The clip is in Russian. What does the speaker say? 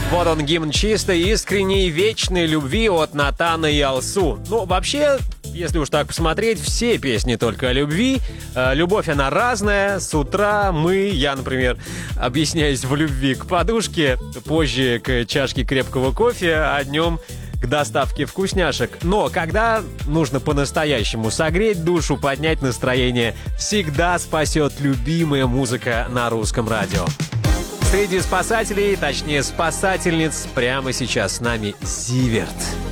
Вот он, гимн чистой, искренней, вечной любви от Натана и Алсу. Ну, вообще, если уж так посмотреть, все песни только о любви. Любовь, она разная. С утра я, например, объясняюсь в любви к подушке, позже к чашке крепкого кофе, а днем к доставке вкусняшек. Но когда нужно по-настоящему согреть душу, поднять настроение, всегда спасет любимая музыка на русском радио. Среди спасателей, точнее спасательниц, прямо сейчас с нами Зиверт.